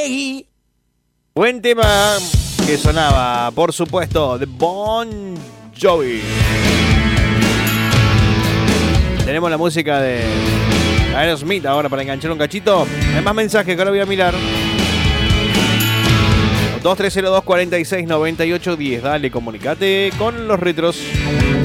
Buen tema que sonaba, por supuesto, de Bon Jovi. Tenemos la música de Aerosmith ahora para enganchar un cachito. Hay más mensajes que ahora voy a mirar. 2302 46 98 10. Dale, comunicate con los retros.